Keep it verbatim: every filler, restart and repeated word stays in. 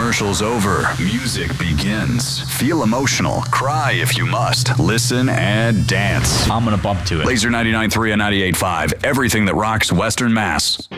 commercials over, music begins. Feel emotional, cry if you must, listen and dance. I'm gonna bump to it. Laser ninety-nine point three and ninety-eight point five, everything that rocks Western Mass.